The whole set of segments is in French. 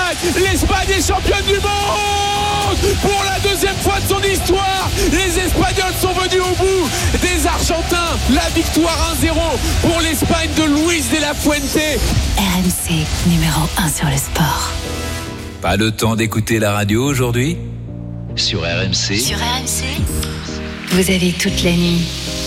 L'Espagne est championne du monde pour la deuxième fois de son histoire. Les Espagnols sont venus au bout des Argentins. La victoire 1-0 pour l'Espagne de Luis de la Fuente. RMC, numéro 1 sur le sport. Pas le temps d'écouter la radio aujourd'hui ? Sur RMC. Sur RMC, vous avez toute la nuit.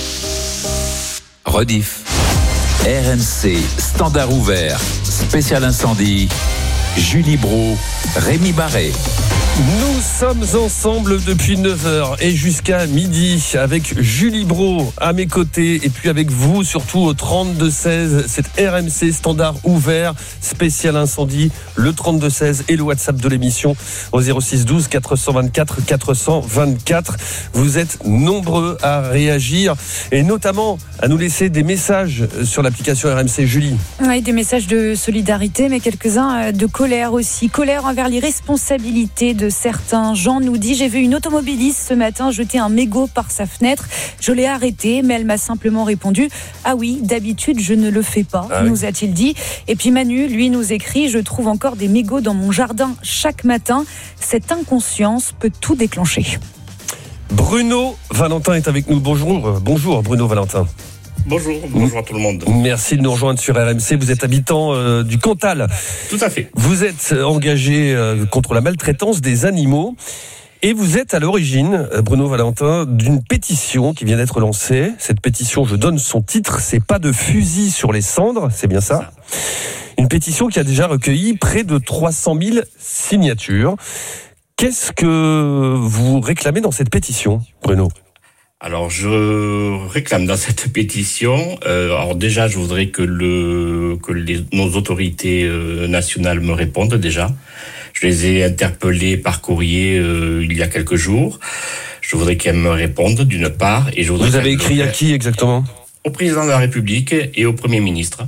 Rediff. RMC, standard ouvert, spécial incendie. Julie Brault, Rémi Barré. Nous sommes ensemble depuis 9h et jusqu'à midi avec Julie Brault à mes côtés et puis avec vous surtout au 32-16, c'est RMC standard ouvert, spécial incendie, le 32-16 et le WhatsApp de l'émission au 06 12 424 424. Vous êtes nombreux à réagir et notamment à nous laisser des messages sur l'application RMC. Julie. Oui, des messages de solidarité mais quelques-uns de colère aussi. Colère envers l'irresponsabilité de certains. Jean nous dit: j'ai vu une automobiliste ce matin jeter un mégot par sa fenêtre. Je l'ai arrêtée, mais elle m'a simplement répondu: ah oui, d'habitude je ne le fais pas, nous a-t-il dit. Et puis Manu, lui, nous écrit: je trouve encore des mégots dans mon jardin chaque matin. Cette inconscience peut tout déclencher. Bruno Valentin est avec nous. Bonjour Bruno Valentin. Bonjour à tout le monde. Merci de nous rejoindre sur RMC. Vous êtes habitant du Cantal. Tout à fait. Vous êtes engagé contre la maltraitance des animaux et vous êtes à l'origine, Bruno Valentin, d'une pétition qui vient d'être lancée. Cette pétition, je donne son titre, c'est pas de fusil sur les cendres, c'est bien ça. Une pétition qui a déjà recueilli près de 300 000 signatures. Qu'est-ce que vous réclamez dans cette pétition, Bruno ? Alors, je réclame dans cette pétition, alors déjà, je voudrais que nos autorités nationales me répondent déjà. Je les ai interpellés par courrier il y a quelques jours. Je voudrais qu'elles me répondent d'une part. Et je voudrais Vous avez écrit à qui exactement ? Au président de la République et au Premier ministre.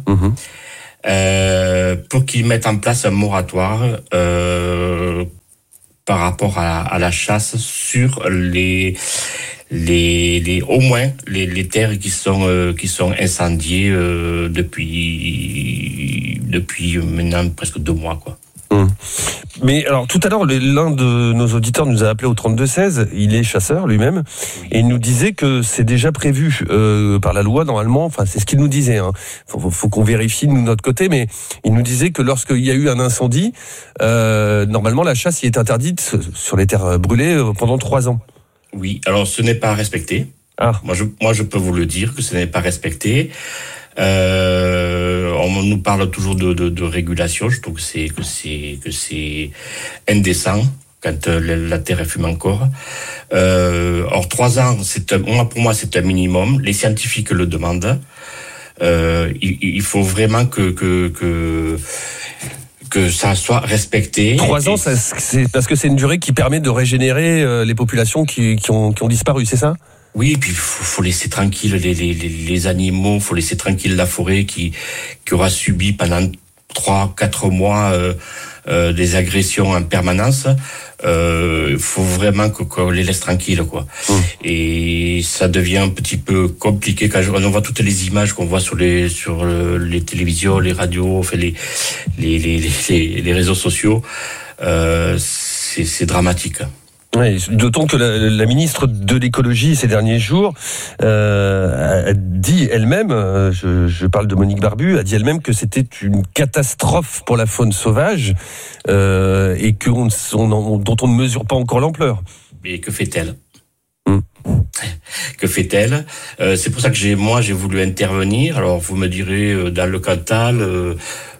Pour qu'ils mettent en place un moratoire par rapport à la chasse sur au moins les terres qui sont incendiées depuis maintenant presque 2 mois, quoi. Mais alors tout à l'heure, l'un de nos auditeurs nous a appelé au 32-16, il est chasseur lui-même, et il nous disait que c'est déjà prévu par la loi normalement, enfin c'est ce qu'il nous disait, hein. Faut qu'on vérifie nous de notre côté, mais il nous disait que lorsqu'il y a eu un incendie, normalement la chasse y est interdite sur les terres brûlées pendant 3 ans. Oui, alors ce n'est pas respecté. Moi je peux vous le dire que ce n'est pas respecté. On nous parle toujours de régulation. Je trouve que c'est indécent quand la terre fume encore. Or 3 ans, pour moi c'est un minimum. Les scientifiques le demandent. Il faut vraiment que ça soit respecté. 3 ans, c'est parce que c'est une durée qui permet de régénérer les populations qui ont disparu, c'est ça ? Oui, et puis faut laisser tranquille les animaux, faut laisser tranquille la forêt qui aura subi pendant 3-4 mois des agressions en permanence. Faut vraiment qu'on les laisse tranquilles, quoi. Et ça devient un petit peu compliqué quand on voit toutes les images qu'on voit sur les télévisions, les radios, enfin les réseaux sociaux. C'est dramatique. Oui, d'autant que la ministre de l'écologie ces derniers jours a dit elle-même, je parle de Monique Barbu, a dit elle-même que c'était une catastrophe pour la faune sauvage et dont on ne mesure pas encore l'ampleur. Mais que fait-elle ? Que fait-elle ? C'est pour ça que j'ai voulu intervenir. Alors vous me direz dans le Cantal pourquoi ?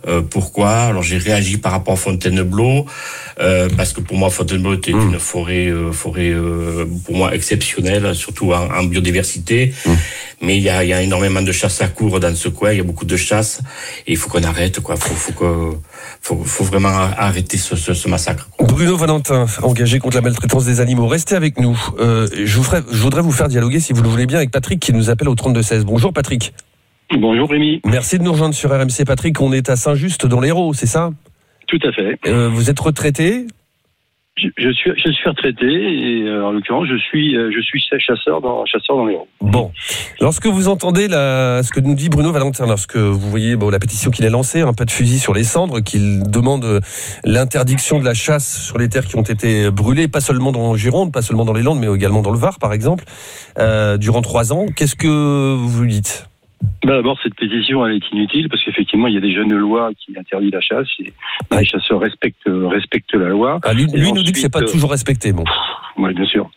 Alors j'ai réagi par rapport à Fontainebleau parce que pour moi Fontainebleau était une forêt pour moi exceptionnelle, surtout en biodiversité. Mais il y a énormément de chasse à courre dans ce coin. Il y a beaucoup de chasse et il faut qu'on arrête, quoi. Faut vraiment arrêter ce massacre. Bruno Valentin, engagé contre la maltraitance des animaux. Restez avec nous. Je voudrais vous faire dialoguer, si vous le voulez bien, avec Patrick qui nous appelle au 32-16. Bonjour Patrick. Bonjour Rémi. Merci de nous rejoindre sur RMC. Patrick, on est à Saint-Just dans l'Hérault, c'est ça ? Tout à fait. Vous êtes retraité ? Je suis retraité et en l'occurrence je suis chasseur dans l'Hérault. Bon, lorsque vous entendez ce que nous dit Bruno Valentin, lorsque vous voyez la pétition qu'il a lancée, un pas de fusil sur les cendres, qu'il demande l'interdiction de la chasse sur les terres qui ont été brûlées, pas seulement dans Gironde, pas seulement dans les Landes, mais également dans le Var par exemple, durant 3 ans, qu'est-ce que vous dites ? D'abord, cette pétition elle est inutile parce qu'effectivement il y a déjà une loi qui interdit la chasse et les chasseurs respectent la loi. Lui nous dit que c'est pas toujours respecté. Bon. Oui, bien sûr.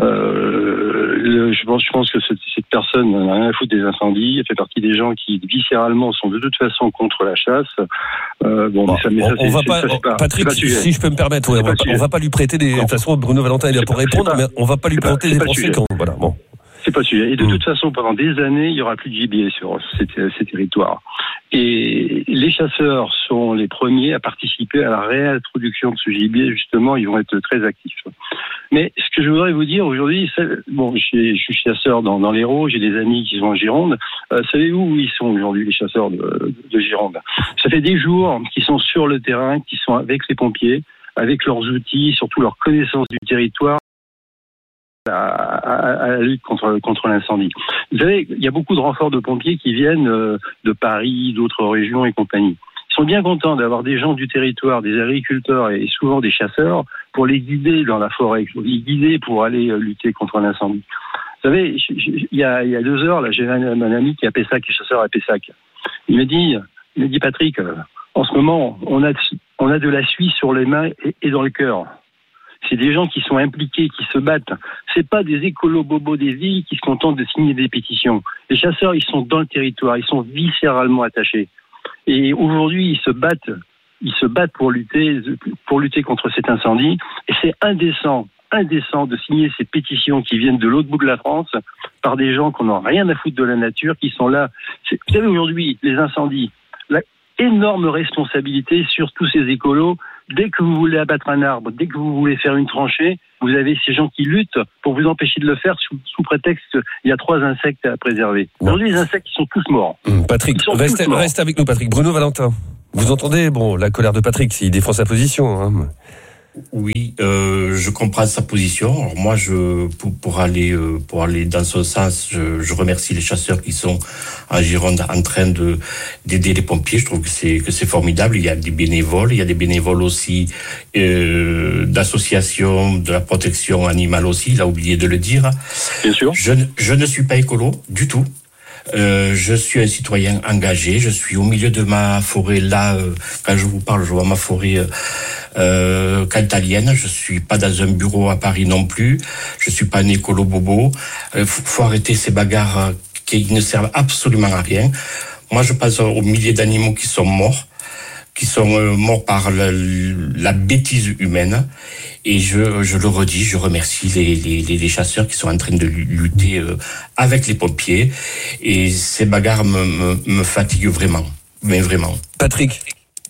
Je pense que cette personne n'a rien à foutre des incendies. Elle fait partie des gens qui viscéralement sont de toute façon contre la chasse. Patrick, si je peux me permettre, on va pas lui prêter des. De toute façon, Bruno Valentin est là pour répondre, mais on va pas lui prêter des conséquences. Voilà. Bon. C'est pas le sujet. Et de toute façon, pendant des années, il y aura plus de gibier sur ces territoires. Et les chasseurs sont les premiers à participer à la réintroduction de ce gibier. Justement, ils vont être très actifs. Mais ce que je voudrais vous dire aujourd'hui, je suis chasseur dans l'Hérault, j'ai des amis qui sont en Gironde. Savez-vous où ils sont aujourd'hui, les chasseurs de Gironde ? Ça fait des jours qu'ils sont sur le terrain, qu'ils sont avec les pompiers, avec leurs outils, surtout leur connaissance du territoire, à la lutte contre l'incendie. Vous savez, il y a beaucoup de renforts de pompiers qui viennent de Paris, d'autres régions et compagnie. Ils sont bien contents d'avoir des gens du territoire, des agriculteurs et souvent des chasseurs pour les guider dans la forêt, pour les guider pour aller lutter contre l'incendie. Vous savez, il y a 2 heures, là, j'ai un ami qui est à Pessac, qui est chasseur à Pessac. Il m'a dit Patrick, en ce moment, on a de la suie sur les mains et dans le cœur. C'est des gens qui sont impliqués, qui se battent. C'est pas des écolos bobos des villes qui se contentent de signer des pétitions. Les chasseurs, ils sont dans le territoire, ils sont viscéralement attachés. Et aujourd'hui, ils se battent pour lutter contre cet incendie. Et c'est indécent de signer ces pétitions qui viennent de l'autre bout de la France par des gens qui n'ont rien à foutre de la nature, qui sont là. Vous savez, aujourd'hui, les incendies, la énorme responsabilité sur tous ces écolos. Dès que vous voulez abattre un arbre, dès que vous voulez faire une tranchée, vous avez ces gens qui luttent pour vous empêcher de le faire sous prétexte qu'il y a 3 insectes à préserver. Aujourd'hui, les insectes, ils sont tous morts. Patrick, reste avec nous, Patrick. Bruno Valentin, vous entendez la colère de Patrick, s'il défend sa position. Hein. Oui, je comprends sa position. Alors moi, pour aller dans ce sens, je remercie les chasseurs qui sont en Gironde en train d'aider les pompiers. Je trouve que c'est formidable. Il y a des bénévoles aussi d'associations de la protection animale aussi. Il a oublié de le dire. Bien sûr. Je ne suis pas écolo du tout. Je suis un citoyen engagé. Je suis au milieu de ma forêt là. Quand je vous parle, je vois ma forêt cantalienne. Je suis pas dans un bureau à Paris non plus. Je suis pas un écolo bobo. Faut arrêter ces bagarres qui ne servent absolument à rien. Moi, je pense aux milliers d'animaux qui sont morts par la bêtise humaine. Et je le redis, je remercie les chasseurs qui sont en train de lutter avec les pompiers. Et ces bagarres me fatiguent vraiment. Mais vraiment. Patrick.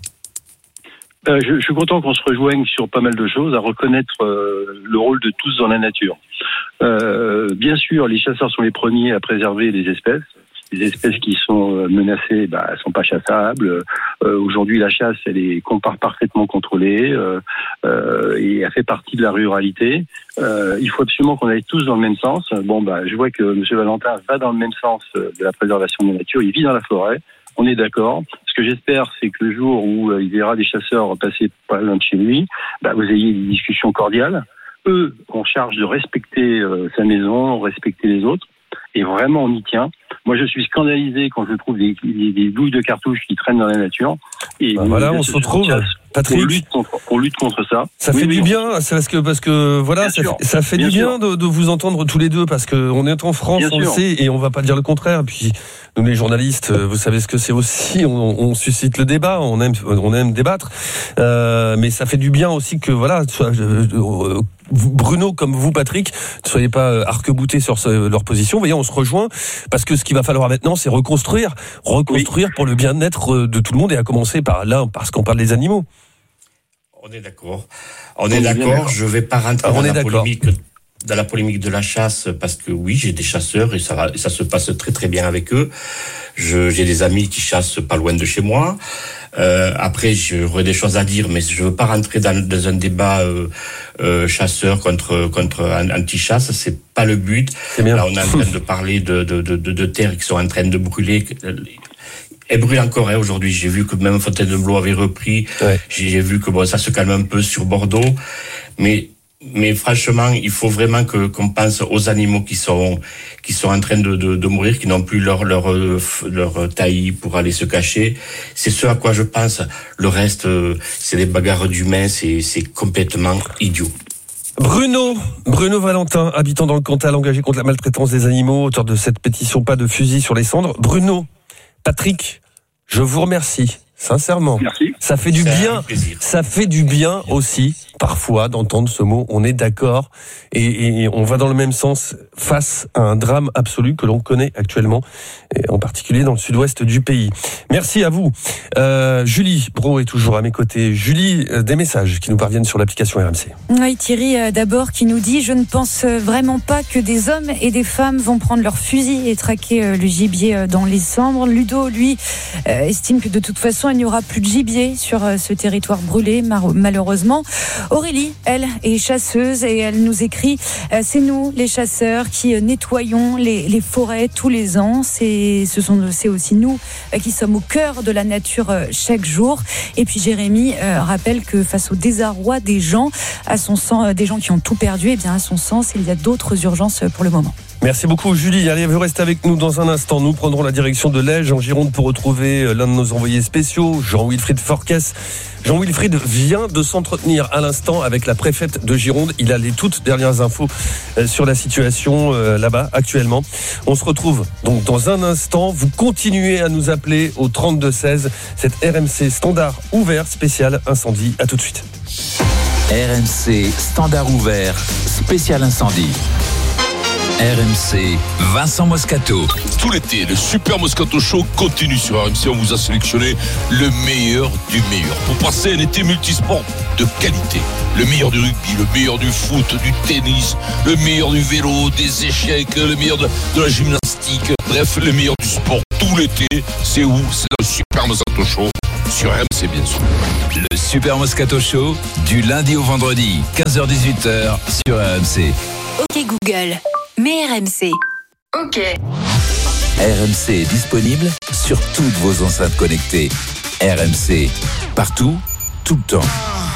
Je suis content qu'on se rejoigne sur pas mal de choses, à reconnaître le rôle de tous dans la nature. Bien sûr, les chasseurs sont les premiers à préserver les espèces. Les espèces qui sont menacées, elles sont pas chassables. Aujourd'hui, la chasse, elle est parfaitement contrôlée et elle fait partie de la ruralité. Il faut absolument qu'on aille tous dans le même sens. Je vois que M. Valentin va dans le même sens de la préservation de la nature. Il vit dans la forêt. On est d'accord. Ce que j'espère, c'est que le jour où il verra des chasseurs passer pas loin de chez lui, vous ayez des discussions cordiales. Eux ont charge de respecter sa maison, respecter les autres. Et vraiment, on y tient. Moi, je suis scandalisé quand je trouve des douilles de cartouches qui traînent dans la nature. Et on se retrouve, Patrick. On lutte contre ça. Ça fait du bien, c'est parce que voilà, ça fait du bien de vous entendre tous les deux, parce que on est en France, on le sait, et on va pas dire le contraire. Puis nous, les journalistes, vous savez ce que c'est aussi. On suscite le débat, on aime débattre, mais ça fait du bien aussi que voilà. Bruno, comme vous, Patrick, ne soyez pas arc-boutés sur leur position. Vous voyez, on se rejoint, parce que ce qu'il va falloir maintenant, c'est reconstruire pour le bien-être de tout le monde, et à commencer par là, parce qu'on parle des animaux. On est d'accord. Je vais pas rentrer dans la polémique. dans la polémique de la chasse, parce que oui, j'ai des chasseurs et ça se passe très très bien avec eux. J'ai des amis qui chassent pas loin de chez moi. Après, j'aurais des choses à dire, mais je veux pas rentrer dans un débat chasseur contre anti-chasse. C'est pas le but. Là, on est en train de parler de terres qui sont en train de brûler. Elle brûle encore aujourd'hui. J'ai vu que même Fontainebleau avait repris. Ouais. J'ai vu que ça se calme un peu sur Bordeaux, mais franchement, il faut vraiment qu'on pense aux animaux qui sont en train de mourir, qui n'ont plus leur taillis pour aller se cacher. C'est ce à quoi je pense. Le reste, c'est des bagarres d'humains. C'est complètement idiot. Bruno Valentin, habitant dans le Cantal, engagé contre la maltraitance des animaux, auteur de cette pétition Pas de fusil sur les cendres. Bruno, Patrick, je vous remercie, sincèrement. Merci. Ça fait du bien. Ça fait du bien aussi, parfois, d'entendre ce mot. On est d'accord et on va dans le même sens face à un drame absolu que l'on connaît actuellement, et en particulier dans le sud-ouest du pays. Merci à vous. Julie Bro est toujours à mes côtés. Julie, des messages qui nous parviennent sur l'application RMC. Oui, Thierry, d'abord, qui nous dit « Je ne pense vraiment pas que des hommes et des femmes vont prendre leurs fusils et traquer le gibier dans les cendres. » Ludo, lui, estime que de toute façon, il n'y aura plus de gibier sur ce territoire brûlé, malheureusement. Aurélie, elle, est chasseuse et elle nous écrit « C'est nous, les chasseurs, qui nettoyons les forêts tous les ans. C'est aussi nous qui sommes au cœur de la nature chaque jour. » Et puis Jérémy rappelle que face au désarroi des gens, à son sens, des gens qui ont tout perdu, et bien à son sens, il y a d'autres urgences pour le moment. Merci beaucoup Julie. Allez, vous restez avec nous dans un instant. Nous prendrons la direction de Lège en Gironde pour retrouver l'un de nos envoyés spéciaux, Jean-Wilfried Forquès. Jean-Wilfried vient de s'entretenir à l'instant avec la préfète de Gironde. Il a les toutes dernières infos sur la situation là-bas actuellement. On se retrouve donc dans un instant. Vous continuez à nous appeler au 32-16. Cette RMC standard ouvert spécial incendie. À tout de suite. RMC standard ouvert spécial incendie. RMC, Vincent Moscato. Tout l'été, le Super Moscato Show continue sur RMC. On vous a sélectionné le meilleur du meilleur pour passer un été multisport de qualité. Le meilleur du rugby, le meilleur du foot, du tennis, le meilleur du vélo, des échecs, le meilleur de la gymnastique. Bref, le meilleur du sport tout l'été. C'est où? C'est le Super Moscato Show sur RMC, bien sûr. Le Super Moscato Show, du lundi au vendredi, 15h-18h sur RMC. Ok Google. Mais RMC. Ok. RMC est disponible sur toutes vos enceintes connectées. RMC, partout, tout le temps.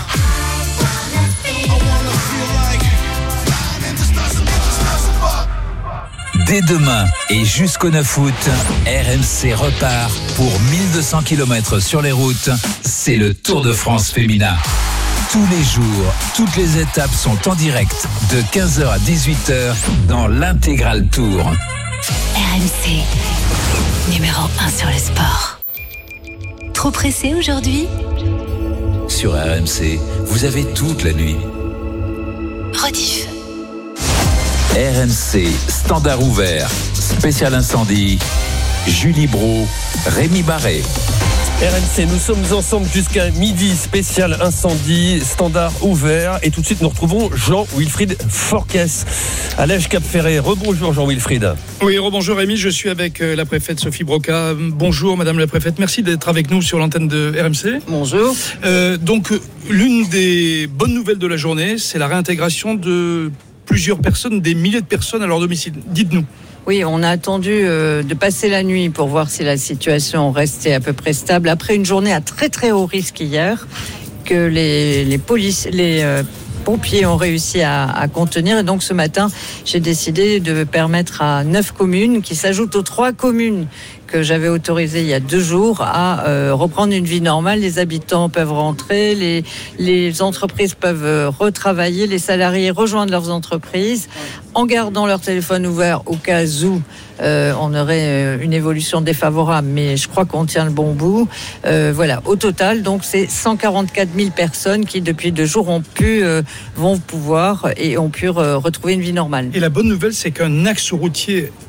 Dès demain et jusqu'au 9 août, RMC repart pour 1200 km sur les routes. C'est le Tour de France féminin. Tous les jours, toutes les étapes sont en direct de 15h à 18h dans l'intégral Tour. RMC, numéro 1 sur le sport. Trop pressé aujourd'hui ? Sur RMC, vous avez toute la nuit. Rediff. RMC, standard ouvert, spécial incendie. Julie Bro, Rémi Barré. RMC, nous sommes ensemble jusqu'à midi, spécial incendie, standard ouvert. Et tout de suite, nous retrouvons Jean-Wilfried Forquès à Lège-Cap-Ferré. Rebonjour Jean-Wilfried. Oui, rebonjour Rémi, je suis avec la préfète Sophie Broca. Bonjour Madame la préfète, merci d'être avec nous sur l'antenne de RMC. Bonjour. Donc, l'une des bonnes nouvelles de la journée, c'est la réintégration de plusieurs personnes, des milliers de personnes à leur domicile. Dites-nous. Oui, on a attendu de passer la nuit pour voir si la situation restait à peu près stable. Après une journée à très très haut risque hier, que les pompiers ont réussi à contenir. Et donc ce matin, j'ai décidé de permettre à 9 communes, qui s'ajoutent aux 3 communes que j'avais autorisé il y a 2 jours, à reprendre une vie normale. Les habitants peuvent rentrer, les entreprises peuvent retravailler, les salariés rejoindre leurs entreprises en gardant leur téléphone ouvert au cas où on aurait une évolution défavorable, mais je crois qu'on tient le bon bout. Voilà, au total, donc c'est 144 000 personnes qui depuis 2 jours vont pouvoir et ont pu retrouver une vie normale. Et la bonne nouvelle, c'est qu'un axe routier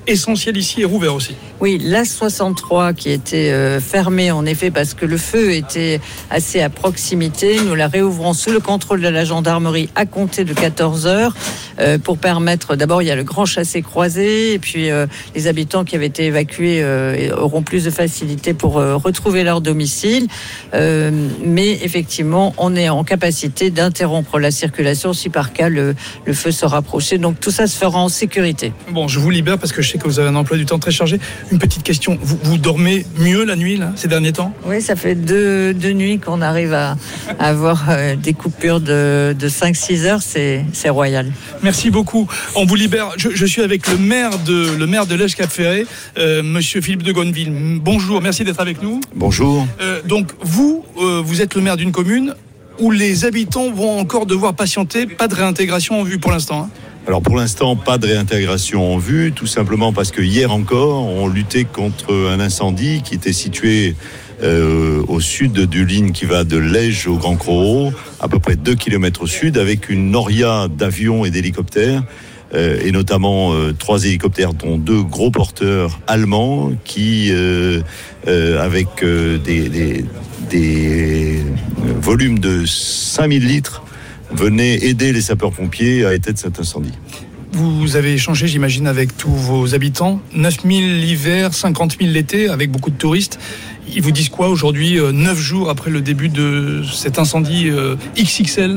essentiel ici est rouvert aussi. Oui, l'A63 qui était fermée en effet parce que le feu était assez à proximité. Nous la réouvrons sous le contrôle de la gendarmerie à compter de 14h pour permettre, d'abord il y a le grand chassé-croisé et puis les habitants qui avaient été évacués auront plus de facilité pour retrouver leur domicile. Mais effectivement, on est en capacité d'interrompre la circulation si par cas le feu se rapprochait. Donc tout ça se fera en sécurité. Bon, je vous libère parce que je sais que vous avez un emploi du temps très chargé. Une petite question, vous dormez mieux la nuit là, ces derniers temps ? Oui, ça fait deux nuits qu'on arrive à avoir des coupures de 5-6 heures, c'est royal. Merci beaucoup. On vous libère. Je suis avec le maire de Lège-Cap-Ferré, monsieur Philippe de Gonneville. Bonjour, merci d'être avec nous. Bonjour. Donc vous êtes le maire d'une commune où les habitants vont encore devoir patienter, pas de réintégration en vue pour l'instant, hein. Alors pour l'instant, pas de réintégration en vue, tout simplement parce que hier encore, on luttait contre un incendie qui était situé au sud d'une ligne qui va de Lège au Grand Crozat, à peu près 2 km au sud, avec une noria d'avions et d'hélicoptères, et notamment 3 hélicoptères, dont 2 gros porteurs allemands qui, avec des volumes de 5000 litres, venaient aider les sapeurs-pompiers à éteindre cet incendie. Vous avez échangé, j'imagine, avec tous vos habitants. 9 000 l'hiver, 50 000 l'été, avec beaucoup de touristes. Ils vous disent quoi aujourd'hui, 9 jours après le début de cet incendie XXL ?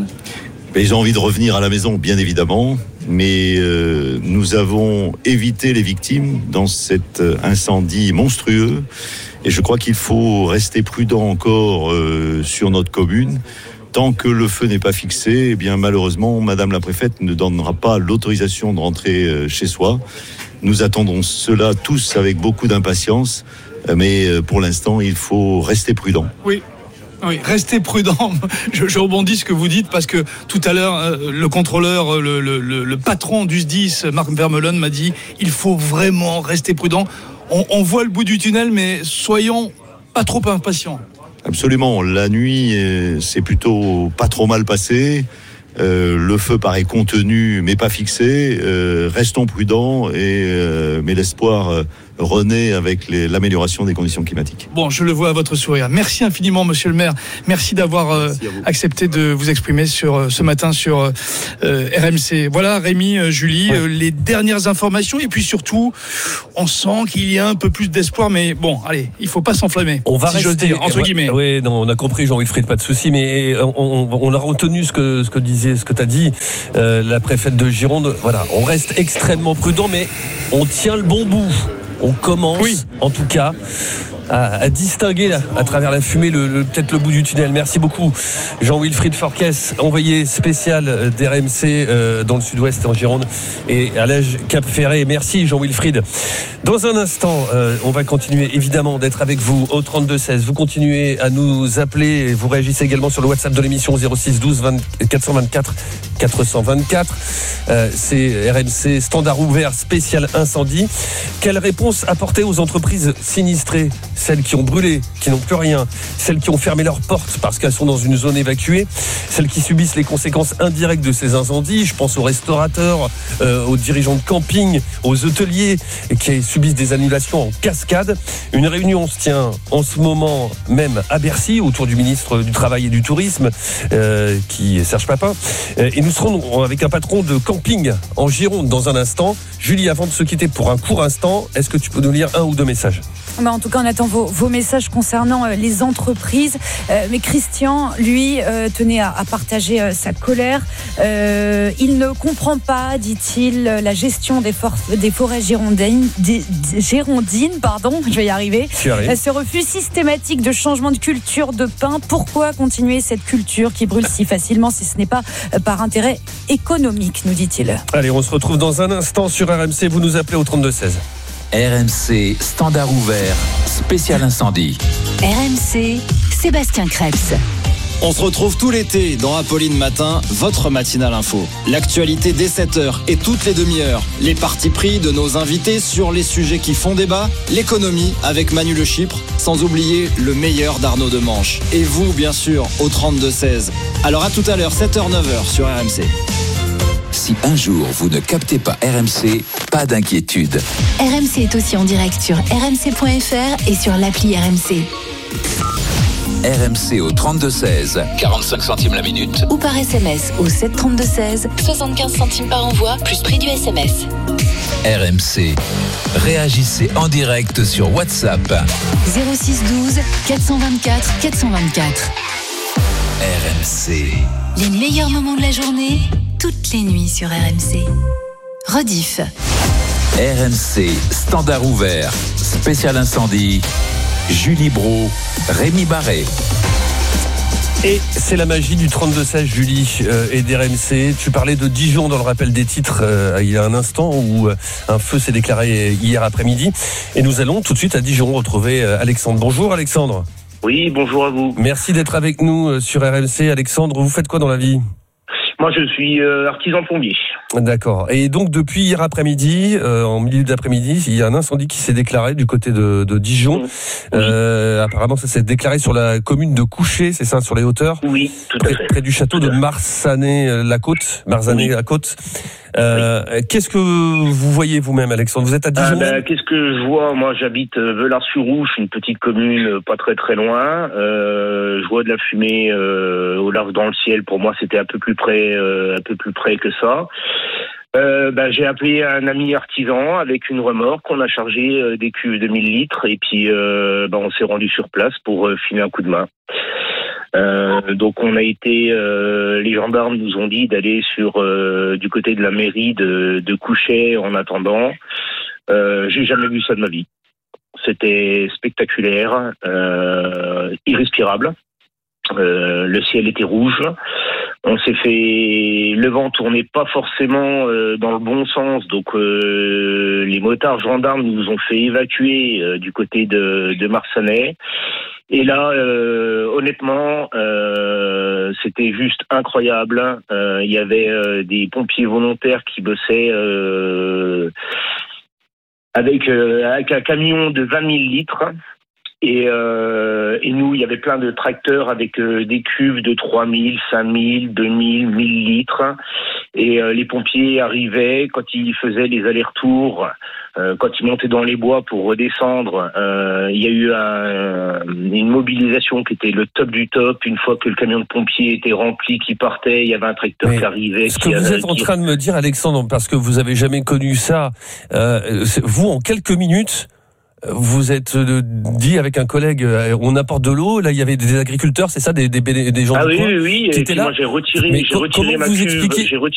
Ils ont envie de revenir à la maison, bien évidemment, mais nous avons évité les victimes dans cet incendie monstrueux. Et je crois qu'il faut rester prudent encore sur notre commune. Tant que le feu n'est pas fixé, eh bien malheureusement, Madame la préfète ne donnera pas l'autorisation de rentrer chez soi. Nous attendons cela tous avec beaucoup d'impatience, mais pour l'instant, il faut rester prudent. Oui, restez prudent. Je rebondis ce que vous dites parce que tout à l'heure, le contrôleur, le patron du SDIS, Marc Vermeulen, m'a dit il faut vraiment rester prudent. On voit le bout du tunnel, mais soyons pas trop impatients. Absolument. La nuit, c'est plutôt pas trop mal passé. Le feu paraît contenu, mais pas fixé. Restons prudents, mais l'espoir renaît avec l'amélioration des conditions climatiques. Bon, je le vois à votre sourire. Merci infiniment, monsieur le maire. Merci d'avoir accepté de vous exprimer ce matin sur RMC. Voilà, Rémi, Julie, les dernières informations. Et puis surtout, on sent qu'il y a un peu plus d'espoir. Mais bon, allez, il ne faut pas s'enflammer. On va rester, dire, entre guillemets. Oui, non, on a compris, Jean-Wilfried, pas de souci. Mais on a retenu ce que tu as dit, la préfète de Gironde. Voilà, on reste extrêmement prudent, mais on tient le bon bout. On commence, en tout cas, à distinguer là, à travers la fumée peut-être le bout du tunnel. Merci beaucoup Jean-Wilfried Forquès, envoyé spécial d'RMC dans le sud-ouest en Gironde et à Lège-Cap-Ferré. Merci Jean-Wilfried. Dans un instant, on va continuer évidemment d'être avec vous au 32-16. Vous continuez à nous appeler, vous réagissez également sur le WhatsApp de l'émission 06 12 424 424. C'est RMC standard ouvert spécial incendie. Quelle réponse apporter aux entreprises sinistrées, celles qui ont brûlé, qui n'ont plus rien, celles qui ont fermé leurs portes parce qu'elles sont dans une zone évacuée, celles qui subissent les conséquences indirectes de ces incendies? Je pense aux restaurateurs, aux dirigeants de camping, aux hôteliers qui subissent des annulations en cascade. Une réunion se tient en ce moment même à Bercy autour du ministre du Travail et du Tourisme, qui est Serge Papin. Et nous serons avec un patron de camping en Gironde dans un instant. Julie, avant de se quitter pour un court instant, est-ce que tu peux nous lire 1 ou 2 messages? En tout cas, on attend vos messages concernant les entreprises. Mais Christian, lui, tenait à partager sa colère. Il ne comprend pas, dit-il, la gestion des forêts girondines, je vais y arriver. Ce refus systématique de changement de culture de pin. Pourquoi continuer cette culture qui brûle si facilement si ce n'est pas par intérêt économique, nous dit-il. Allez, on se retrouve dans un instant sur RMC. Vous nous appelez au 32-16. RMC, standard ouvert, spécial incendie. RMC, Sébastien Krebs. On se retrouve tout l'été dans Apolline Matin, votre matinale info. L'actualité dès 7h et toutes les demi-heures. Les partis pris de nos invités sur les sujets qui font débat. L'économie avec Manu Le Chypre, sans oublier le meilleur d'Arnaud Demanche. Et vous, bien sûr, au 32-16. Alors à tout à l'heure, 7h-9h sur RMC. Si un jour vous ne captez pas RMC, pas d'inquiétude. RMC est aussi en direct sur rmc.fr et sur l'appli RMC. RMC au 32-16, 45 centimes la minute. Ou par SMS au 732-16, 75 centimes par envoi, plus prix du SMS. RMC. Réagissez en direct sur WhatsApp. 06 12 424 424. RMC. Les meilleurs moments de la journée, toutes les nuits sur RMC. Rediff. RMC, standard ouvert, spécial incendie. Julie Bro, Rémi Barré. Et c'est la magie du 32-16, Julie, et d'RMC. Tu parlais de Dijon dans le rappel des titres il y a un instant où un feu s'est déclaré hier après-midi. Et nous allons tout de suite à Dijon retrouver Alexandre. Bonjour Alexandre. Oui, bonjour à vous. Merci d'être avec nous sur RMC. Alexandre, vous faites quoi dans la vie ? Moi, je suis artisan plombier. D'accord. Et donc, depuis hier après-midi, en milieu d'après-midi, il y a un incendie qui s'est déclaré du côté de Dijon. Oui. Apparemment, ça s'est déclaré sur la commune de Couchet, c'est ça, sur les hauteurs ? Oui, tout à fait. Près du château de Marsanet-la-Côte. Marsanet-la-Côte. Qu'est-ce que vous voyez vous-même, Alexandre ? Vous êtes à Dijon ? Qu'est-ce que je vois ? Moi, j'habite Velars-sur-Ouche, une petite commune pas très très loin. Je vois de la fumée au large dans le ciel. Pour moi, c'était un peu plus près que ça. J'ai appelé un ami artisan avec une remorque. On a chargé des cuves de 1000 litres et puis on s'est rendu sur place pour filer un coup de main. Donc on a été, les gendarmes nous ont dit d'aller du côté de la mairie de Couchet en attendant. J'ai jamais vu ça de ma vie. C'était spectaculaire, irrespirable. Le ciel était rouge. On s'est fait, le vent tournait pas forcément dans le bon sens, donc les motards gendarmes nous ont fait évacuer du côté de Marsanet. Et là, honnêtement, c'était juste incroyable. Il y avait des pompiers volontaires qui bossaient avec un camion de 20 000 litres. Et nous, il y avait plein de tracteurs avec des cuves de 3000, 5000, 2000, 1000 litres. Et les pompiers arrivaient quand ils faisaient les allers-retours, quand ils montaient dans les bois pour redescendre. Il y a eu une mobilisation qui était le top du top. Une fois que le camion de pompiers était rempli, qui partait, il y avait un tracteur qui arrivait. Ce que vous êtes en train de me dire, Alexandre, parce que vous avez jamais connu ça, vous, en quelques minutes, vous êtes dit avec un collègue, on apporte de l'eau. Là, il y avait des agriculteurs, c'est ça, des gens. Ah oui. Et puis moi, j'ai retiré ma cuve. J'ai